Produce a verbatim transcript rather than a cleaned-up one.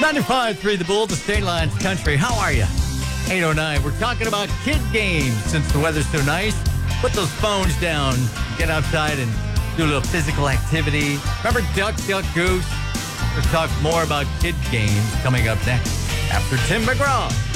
ninety-five point three The Bull, the State Lines Country. How are you? eight oh nine. We're talking about kid games since the weather's so nice. Put those phones down. Get outside and do a little physical activity. Remember Duck, Duck, Goose? We'll talk more about kid games coming up next after Tim McGraw.